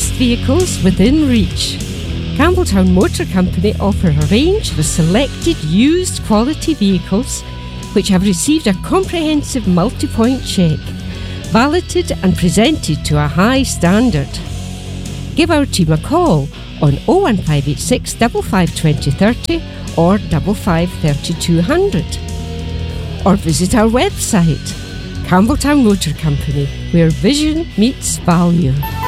used vehicles within reach. Campbelltown Motor Company offer a range of selected used quality vehicles which have received a comprehensive multi-point check, validated and presented to a high standard. Give our team a call on 01586 55 2030 or 55 3200. Or visit our website, Campbelltown Motor Company, where vision meets value.